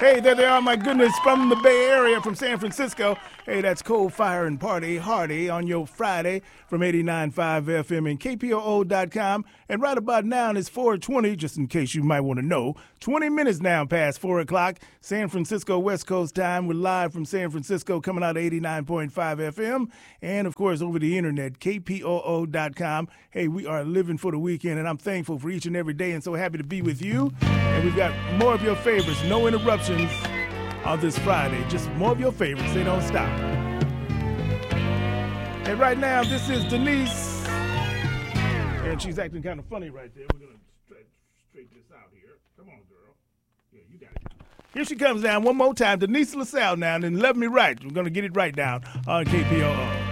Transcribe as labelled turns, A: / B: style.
A: Hey, there they are, my goodness, from the Bay Area, from San Francisco. Hey, that's Cold Fire and Party Hardy on your Friday from 89.5 FM and KPOO.com. And right about now, it's 4:20, just in case you might want to know. 20 minutes now past 4 o'clock, San Francisco West Coast time. We're live from San Francisco, coming out of 89.5 FM. And, of course, over the internet, KPOO.com. Hey, we are living for the weekend, and I'm thankful for each and every day and so happy to be with you. And we've got more of your favorites, no interruptions on this Friday. Just more of your favorites. They don't stop. And right now, this is Denise. And she's acting kind of funny right there. We're going to straighten this out here. Come on, girl. Yeah, you got it. Here she comes down one more time. Denise LaSalle now, and then Love Me Right. We're going to get it right down on KPOO.